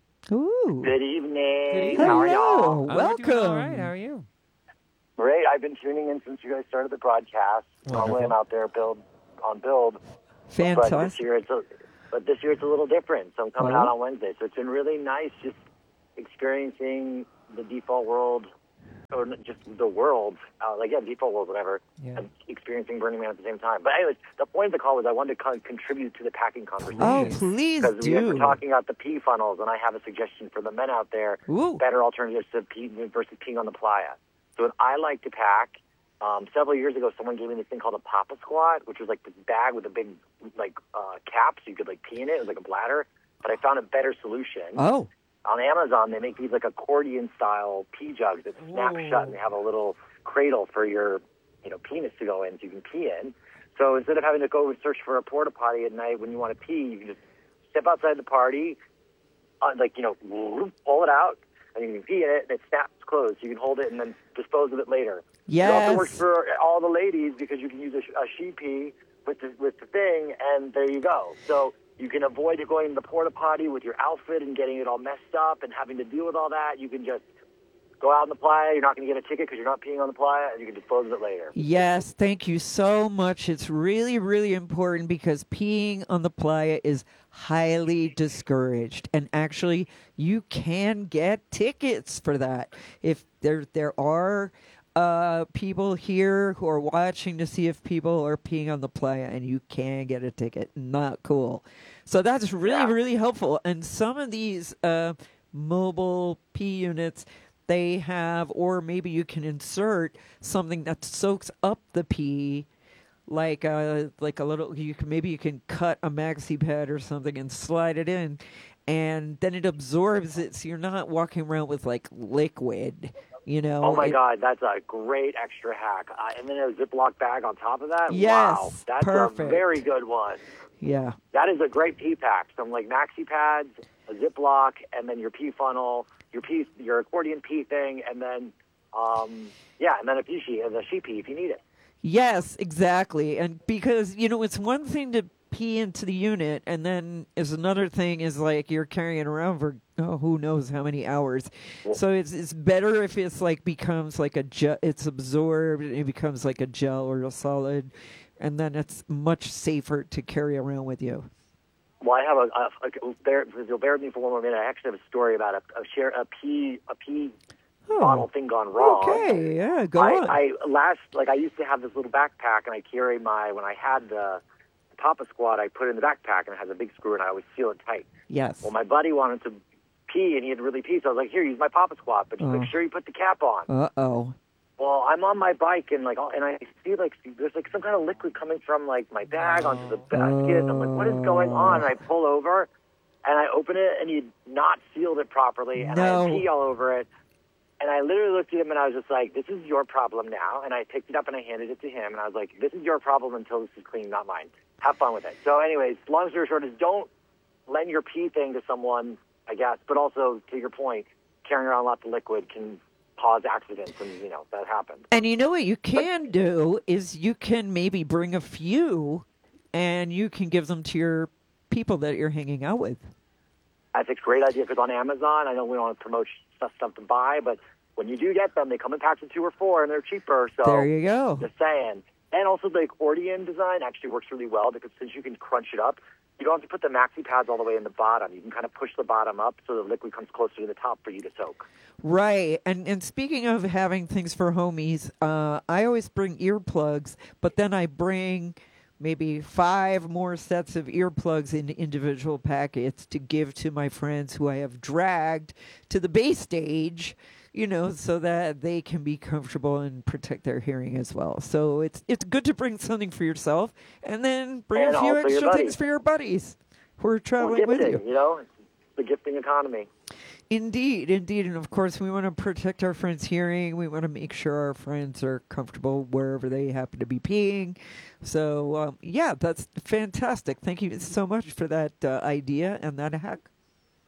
Ooh. Good evening. Good evening. How are Hello. y'all? Welcome. All right, how are you? Great. I've been tuning in since you guys started the broadcast. Normally I'm out there build on build. But this Fantastic. year it's a, but this year it's a little different. So I'm coming Oh. out on Wednesday. So it's been really nice just experiencing the default world, or just the world, uh, like yeah, default world, whatever, Yeah. and experiencing Burning Man at the same time. But anyways, the point of the call was I wanted to con- contribute to the packing conversation. Oh, please Because we were do. talking about the pee funnels, and I have a suggestion for the men out there, Ooh. better alternatives to pee versus peeing on the playa. So what I like to pack, um, several years ago, someone gave me this thing called a Papa Squat, which was like this bag with a big like uh, cap, so you could like pee in it. It was like a bladder. But I found a better solution. Oh. On Amazon, they make these like accordion-style pee jugs that snap Whoa. shut, and they have a little cradle for your, you know, penis to go in, so you can pee in. So instead of having to go and search for a porta potty at night when you want to pee, you can just step outside the party, uh, like you know, pull it out, and you can pee in it, and it snaps closed. So you can hold it and then dispose of it later. It also Yes. works for all the ladies because you can use a, sh- a she pee with the with the thing, and there you go. So you can avoid going to the porta potty with your outfit and getting it all messed up and having to deal with all that. You can just go out in the playa. You're not going to get a ticket because you're not peeing on the playa, and you can dispose of it later. Yes, thank you so much. It's really, really important because peeing on the playa is highly discouraged. And actually, you can get tickets for that. If there there are uh, people here who are watching to see if people are peeing on the playa, and you can get a ticket. Not cool. So that's really, really helpful. And some of these uh, mobile pee units, they have, or maybe you can insert something that soaks up the pee, like a like a little. You can maybe you can cut a maxi pad or something and slide it in, and then it absorbs it, so you're not walking around with like liquid. You know. Oh my It- God, that's a great extra hack. Uh, and then a Ziploc bag on top of that. Yes, Wow, that's a perfect. very good one. Yeah. That is a great pee pack. Some like maxi pads, a Ziploc, and then your pee funnel, your pee, your accordion pee thing, and then, um, yeah, and then a pee sheet, and a sheet pee if you need it. Yes, exactly. And because, you know, it's one thing to pee into the unit, and then is another thing is like you're carrying it around for oh, who knows how many hours. So it's it's better if it's like becomes like a gel, it's absorbed, and it becomes like a gel or a solid, and then it's much safer to carry around with you. Well, I have a, a, a bear, you'll bear with me for one more minute. I actually have a story about a, a share a pee a pee bottle thing gone wrong. Okay, yeah, go I, on. I last like I used to have this little backpack, and I carry my when I had the Papa Squat, I put it in the backpack, and it has a big screw, and I always seal it tight. Yes. Well, my buddy wanted to pee, and he had to really pee, so I was like, "Here, use my Papa Squat, but just Oh. make sure you put the cap on." Uh oh. Well, I'm on my bike, and like, and I see like there's like some kind of liquid coming from like my bag onto the basket. And I'm like, "What is going on?" And I pull over, and I open it, and he'd not sealed it properly, and I No. had pee all over it. And I literally looked at him, and I was just like, "This is your problem now." And I picked it up and I handed it to him, and I was like, "This is your problem until this is clean, not mine. Have fun with it." So, anyways, long story short is, don't lend your pee thing to someone, I guess. But also, to your point, carrying around lots of liquid can cause accidents, and you know that happens. And you know what you can do is you can maybe bring a few, and you can give them to your people that you're hanging out with. That's a great idea because on Amazon, I know we don't want to promote stuff, stuff to buy, but when you do get them, they come in packs of two or four, and they're cheaper. So There you go. Just saying. And also the accordion design actually works really well because since you can crunch it up, you don't have to put the maxi pads all the way in the bottom. You can kind of push the bottom up so the liquid comes closer to the top for you to soak. Right. And and speaking of having things for homies, uh, I always bring earplugs, but then I bring maybe five more sets of earplugs in individual packets to give to my friends who I have dragged to the Bay Stage, you know, so that they can be comfortable and protect their hearing as well. So it's it's good to bring something for yourself and then bring And a few also your extra buddies. things for your buddies who are Or traveling with gifting, you. you know, it's the gifting economy. Indeed, indeed. And of course, we want to protect our friends' hearing. We want to make sure our friends are comfortable wherever they happen to be peeing. So, um, yeah, that's fantastic. Thank you so much for that uh, idea and that hack.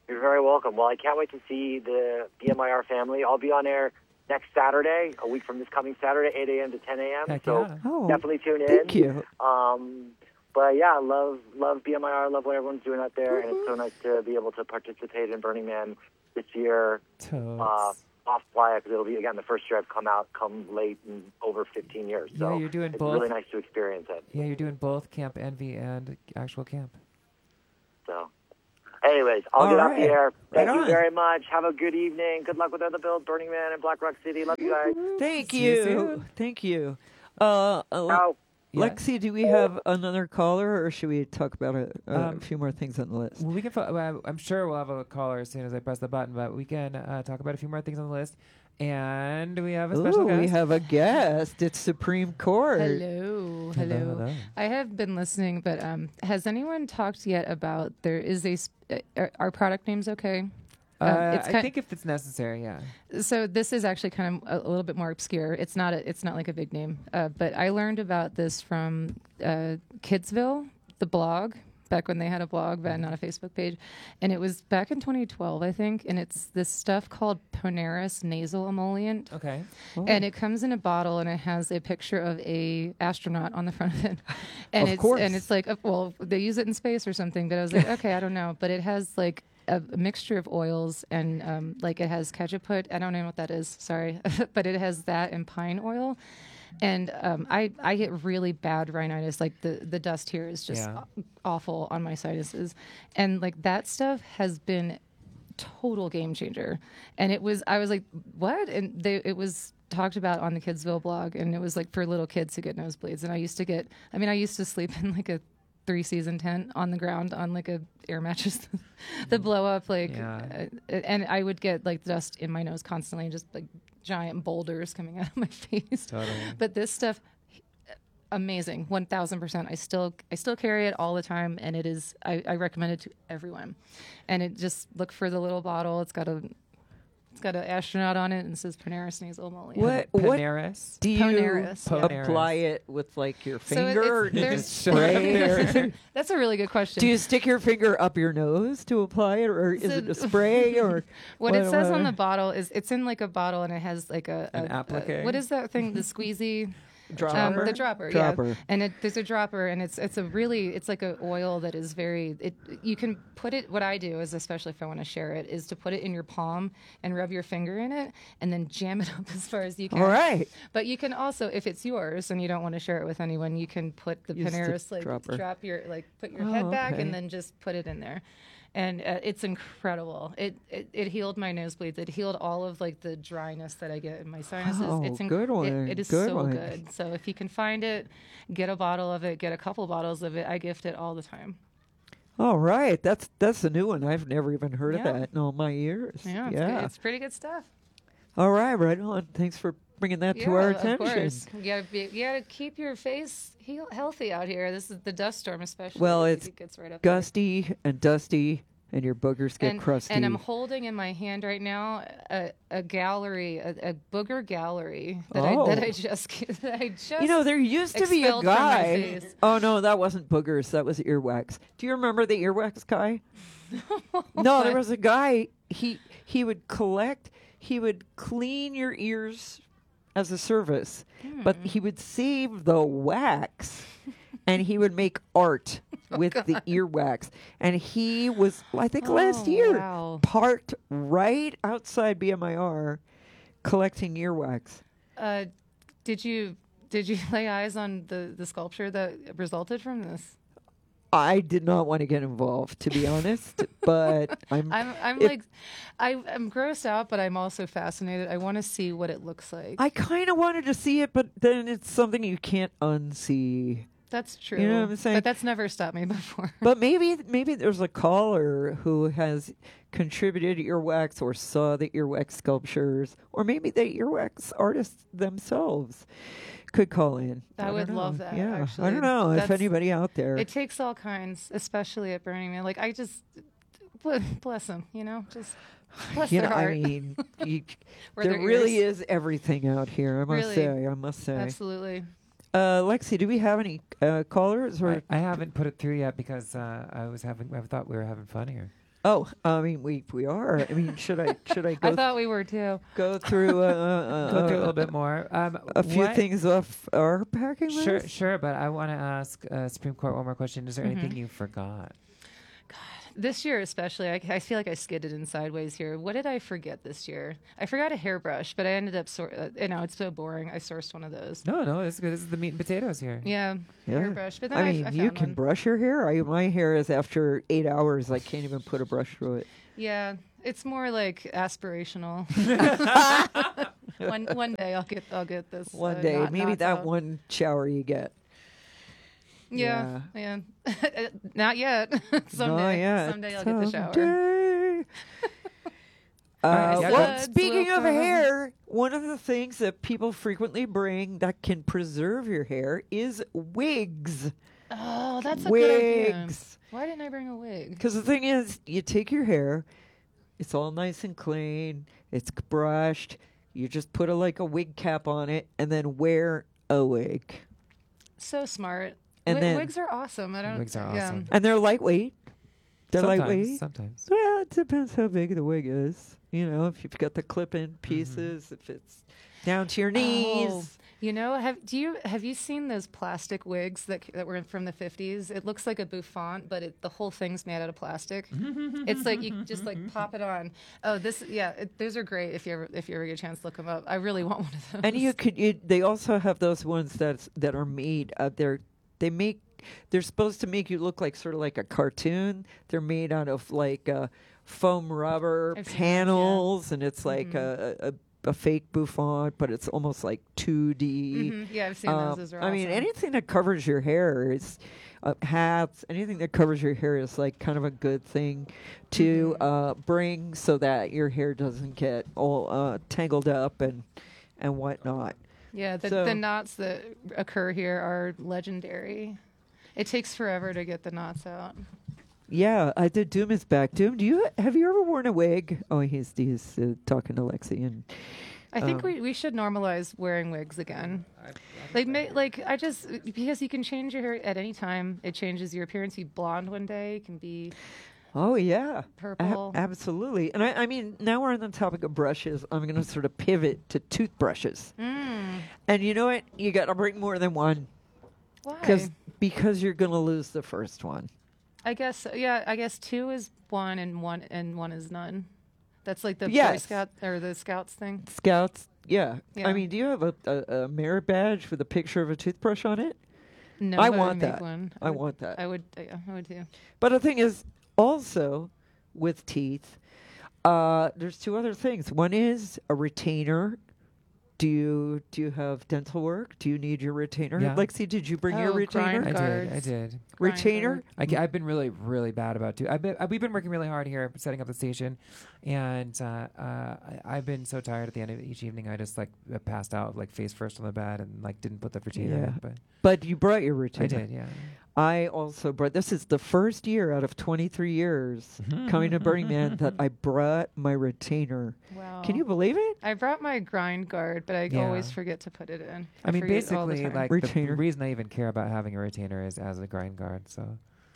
You're very welcome. Well, I can't wait to see the B M I R family. I'll be on air next Saturday, a week from this coming Saturday, eight a.m. to ten a.m. Heck So yeah. Oh, definitely tune in. thank you. Um, but yeah, love love B M I R. Love what everyone's doing out there, and it's so nice to be able to participate in Burning Man this year. Uh, off playa, because it'll be again the first year I've come out, come late in over fifteen years. So Yeah, you're doing it's both. really nice to experience it. Yeah, you're doing both Camp Envy and actual camp. So, anyways, I'll All get off right. the air. Thank Right you on. very much. Have a good evening. Good luck with other build, Burning Man and Black Rock City. Love you guys. Thank See you you. soon. Thank you. Uh, uh, Ciao. Yeah. Lexi, do we have another caller, or should we talk about a, a Um, few more things on the list? Well, we can. Fo- well, I'm sure we'll have a caller as soon as I press the button, but we can uh, talk about a few more things on the list. And we have a special Ooh, guest. we have a guest. It's Supreme Court. Hello, hello. Hello, hello. I have been listening, but um, has anyone talked yet about there is a sp- uh, are, are product names okay? Um, Uh, it's I kind- think if it's necessary, yeah. So this is actually kind of a, a little bit more obscure. It's not a, it's not like a big name, uh, but I learned about this from uh, Kidsville, the blog, back when they had a blog, but not a Facebook page, and it was back in twenty twelve, I think. And it's this stuff called Ponaris nasal emollient. Okay. And it comes in a bottle, and it has a picture of a astronaut on the front of it. And Of it's course. and it's like, uh, well, they use it in space or something. But I was like, okay, I don't know. But it has like a, a mixture of oils, and um, like it has cajeput. I don't know what that is. Sorry, but it has that and pine oil. And um, I I get really bad rhinitis. Like the the dust here is just Yeah. aw- awful on my sinuses, and like that stuff has been total game changer. And it was, I was like, what? And they, it was talked about on the Kidsville blog, and it was like for little kids to get nosebleeds. And I used to get, I mean, I used to sleep in like a three season tent on the ground on like a air mattress that blow up like, Yeah. uh, and I would get like dust in my nose constantly, just like giant boulders coming out of my face. Totally. But this stuff, amazing, one thousand percent. I still I still carry it all the time, and it is I, I recommend it to everyone. And it just look for the little bottle. It's got a it's got an astronaut on it, and it says Ponaris nasal emollient. What what Ponaris? do you Ponaris, yeah. Ponaris. apply it with, like your So it- finger? or it's- do you there's- spray? or- That's a really good question. do you stick your finger up your nose to apply it, or is So- it a spray? Or what it says on the what- bottle is it's in like a bottle, and it has like a, a An applique? a- what is that thing? The squeezy. Dropper? Um, the dropper, Dropper. yeah. And it, there's a dropper, and it's it's a really it's like an oil that is very. It you can put it. What I do is, especially if I want to share it, is to put it in your palm and rub your finger in it, and then jam it up as far as you can. All right. But you can also, if it's yours and you don't want to share it with anyone, you can put the Use the Ponaris like dropper. drop your like put your Oh, head back okay. and then just put it in there. And uh, it's incredible. It, it it healed my nosebleeds. It healed all of like the dryness that I get in my sinuses. Oh, it's inc- good one, It, it is good so one. good. So if you can find it, get a bottle of it. Get a couple bottles of it. I gift it all the time. All right, that's that's a new one. I've never even heard Yeah. of that in all my years. Yeah, it's, yeah. Good. It's pretty good stuff. All right, right on. Thanks for bringing that to Yeah, our of attention. course. You gotta be. You gotta keep your face heal, healthy out here. This is the dust storm, especially. Well, It it's gets right up there. gusty and dusty, and your boogers get and, crusty. and I'm holding in my hand right now a, a gallery, a, a booger gallery that I that Oh. I just that I just you know, there used to be a expelled from my guy. face. Oh no, that wasn't boogers. That was earwax. Do you remember the earwax guy? No, there was a guy. He he would collect. He would clean your ears as a service, but he would save the wax, and he would make art with the earwax. And he was, I think, last Oh, year wow. parked right outside B M I R, collecting earwax. Uh, did you did you lay eyes on the the sculpture that resulted from this? I did not want to get involved, to be honest, but I'm. I'm I'm it- like I, I'm grossed out, but I'm also fascinated. I want to see what it looks like. I kind of wanted to see it, but then it's something you can't unsee. That's true. You know what I'm saying? But that's never stopped me before. But maybe maybe there's a caller who has contributed earwax or saw the earwax sculptures, or maybe the earwax artists themselves could call in. I, don't would know. love that. Yeah, actually. I don't know if That's- anybody out there. It takes all kinds, especially at Burning Man. Like I just bl- bless them, you know, just bless you their know, heart. I mean, you, Or there their really ears. is everything out here. I must Really. say. I must say. Absolutely. Uh, Lexi, do we have any uh, callers? Or I, I haven't put it through yet because uh, I was having. I thought we were having fun here. Oh, I mean, we we are. I mean, should I should I go? I thought we were too. Go through uh, uh, Go through a uh, little bit more. Um, a few what- things off our packing list. Sure, sure. But I want to ask uh, Supreme Court one more question. Is there anything Mhm. you forgot? This year especially, I, I feel like I skidded in sideways here. What did I forget this year? I forgot a hairbrush, but I ended up, sor- uh, you know, it's so boring. I sourced one of those. No, no. This is good. This is the meat and potatoes here. Yeah, Yeah. hairbrush. But then I I, mean, I you found can one. brush your hair. I, my hair is after eight hours. I can't even put a brush through it. Yeah, it's more like aspirational. one one day I'll get I'll get this. One uh, day, knot- maybe knots that out. one shower you get. Yeah, yeah. Not yet. someday, Not yet. someday I'll get the shower. Someday. Uh, Alright, yeah, well, go- speaking will of come. hair, one of the things that people frequently bring that can preserve your hair is wigs. Oh, that's a good idea. Wigs. Why didn't I bring a wig? Because the thing is, you take your hair, it's all nice and clean, it's brushed. You just put a like a wig cap on it, and then wear a wig. So smart. And Wi- then- wigs are awesome. I don't. Wigs are yeah. awesome. And they're lightweight. They're Sometimes, lightweight. sometimes. Well, it depends how big the wig is. You know, if you've got the Mm-hmm. clip-in pieces, if it's down to your knees. Oh, you know, have do you have you seen those plastic wigs that c- that were from the fifties? It looks like a bouffant, but it, the whole thing's made out of plastic. It's like you just like pop it on. Oh, this yeah, it, those are great. If you ever if you ever get a chance to look them up, I really want one of those. And you could. You, they also have those ones that's that are made. Uh, they're they make. They're supposed to make you look like sort of like a cartoon. They're made out of like uh, foam rubber I've seen those, yeah. panels, and it's like Mhm. a, a a fake bouffant, but it's almost like two D. Mhm. Yeah, I've seen those. Those are I mean, awesome. anything that covers your hair is uh, hats. Anything that covers your hair is like kind of a good thing to Mm-hmm. uh, bring, so that your hair doesn't get all uh, tangled up and and whatnot. Yeah, the, So- the knots that occur here are legendary. It takes forever to get the knots out. Yeah, I did. Doom is back. Doom, do you have you ever worn a wig? Oh, he's he's uh, talking to Lexi, and I think um, we, we should normalize wearing wigs again. Like, ma- like I just because you can change your hair at any time. It changes your appearance. You blonde one day, it can be Oh yeah, purple. Ab- absolutely. And I, I mean, now we're on the topic of brushes. I'm going to sort of pivot to toothbrushes. Mm. And you know what? You got to bring more than one. Why? Because because you're going to lose the first one. I guess yeah. I guess two is one and one and one is none. That's like the Boy Yes. Scout or the Scouts thing. Scouts, yeah. Yeah. I mean, do you have a, a, a merit badge with a picture of a toothbrush on it? No, I but want make that. One. I would- want that. I would. Yeah, I would too. But the thing is, also with teeth, uh, there's two other things. One is a retainer. Do you do you have dental work? Do you need your retainer? Yeah. Lexi, did you bring your Oh, retainer? grind I did. I guards. did. Retainer? I, have been really, really bad about it. I've been, uh, we've been working really hard here setting up the station, and uh, uh, I, I've been so tired at the end of each evening. I just like uh, passed out, like face first on the bed, and like didn't put the retainer Yeah. in. But But you brought your retainer. I did, yeah. I also brought. This is the first year out of twenty-three years coming to Burning Man that I brought my retainer. Wow. Can you believe it? I brought my grind guard, but I Yeah. always forget to put it in. I mean, forget all the basically, time. like the Retainer. reason I even care about having a retainer is as a grind guard. So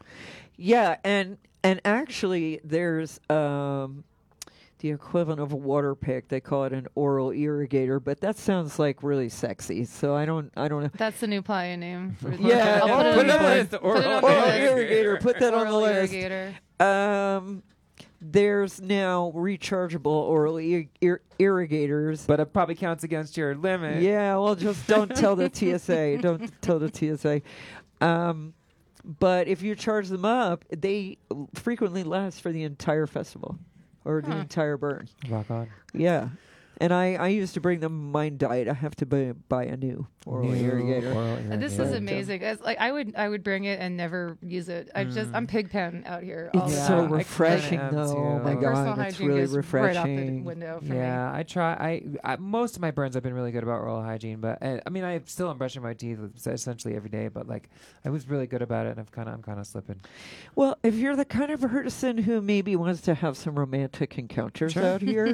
Yeah, and and actually, there's um, the equivalent of a water pick. They call it an oral irrigator, but that sounds like really sexy. So I don't, I don't know. That's the new playa name. For Yeah, I'll no, put it put on it the on list. the Put it on oral the list. irrigator. Put that on the Oral list. irrigator. Um, there's now rechargeable oral ir- ir- irrigators. but it probably counts against your limit. Yeah, well, just don't tell the T S A. Don't tell the T S A. Um, but if you charge them up, they frequently last for the entire festival or the Huh. entire burn. Rock on. Yeah. And I, I used to bring them. Mine died. I have to buy, buy a new oral New irrigator. oral Uh, This irrigator. is amazing. As, like I would, I would bring it and never use it. I just, I'm Pigpen out here. All It's the so time. I kinda refreshing, am though. too. Oh my Like, Personal god, it's hygiene really goes right out the refreshing. window for Yeah, I try. I, I most of my burns have been really good about oral hygiene, but uh, I mean, I still am brushing my teeth essentially every day. But like, I was really good about it, and I've kind of, I'm kind of slipping. Well, if you're the kind of person who maybe wants to have some romantic encounters Sure. out here,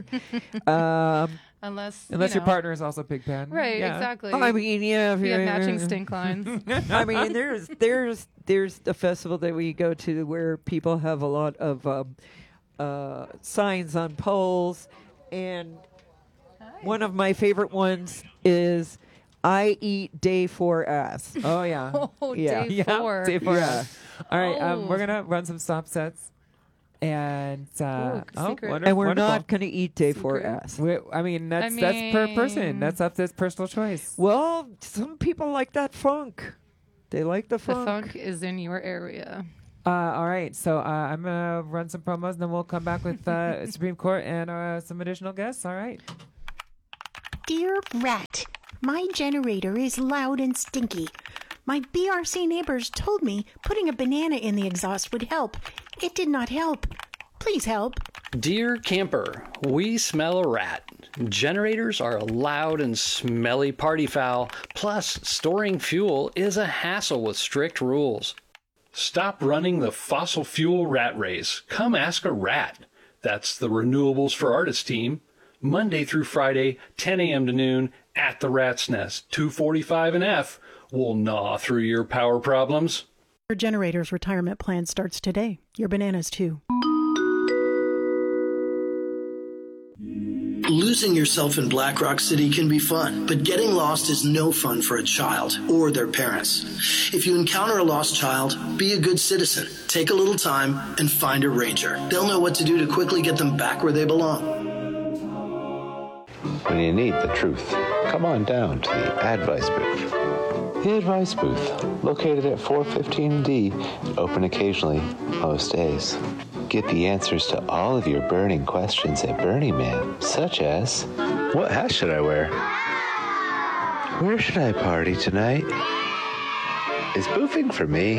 um, me. Unless, Unless you your know. partner is also Pigpen, Right, yeah. exactly. I mean, yeah, if we have you're- matching stink lines. I mean, there's there's there's a festival that we go to where people have a lot of um, uh, signs on poles, and one of my favorite ones is I eat day four ass. Oh yeah. Oh, Yeah. day Yeah, four. day four. Yeah. All right, um, Oh. we're gonna run some stop sets, and uh, Ooh, oh, secret. wonder- And we're wonderful. not going to eat day four Secret. ass. We, I mean, that's I that's per person. mean- That's up to personal choice. Well, some people like that funk. They like the The funk. funk is in your area. Uh, all right, so uh, I'm gonna run some promos, and then we'll come back with uh, Supreme Court and uh, some additional guests. All right. Dear Rat, my generator is loud and stinky. My B R C neighbors told me putting a banana in the exhaust would help. It did not help. Please help. Dear camper, we smell a rat. Generators are a loud and smelly party foul. Plus, storing fuel is a hassle with strict rules. Stop running the fossil fuel rat race. Come ask a rat. That's the Renewables for Artists team. Monday through Friday, ten a.m. to noon, at the Rat's Nest, two forty-five and F. We'll gnaw through your power problems. Your generator's retirement plan starts today. Your bananas too. Losing yourself in Black Rock City can be fun, but getting lost is no fun for a child or their parents. If you encounter a lost child, be a good citizen. Take a little time and find a ranger. They'll know what to do to quickly get them back where they belong. When you need the truth, come on down to the Advice Booth. The Advice Booth, located at four fifteen D, open occasionally, most days. Get the answers to all of your burning questions at Burning Man, such as, what hat should I wear? Where should I party tonight? Is boofing for me?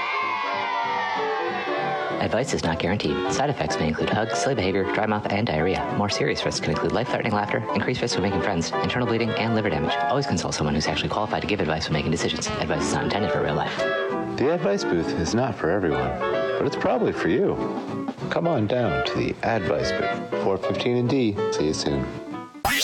Advice is not guaranteed. Side effects may include hugs, silly behavior, dry mouth, and diarrhea. More serious risks can include life-threatening laughter, increased risk of making friends, internal bleeding, and liver damage. Always consult someone who's actually qualified to give advice when making decisions. Advice is not intended for real life. The Advice Booth is not for everyone, but it's probably for you. Come on down to the Advice Booth, four fifteen and D. See you soon.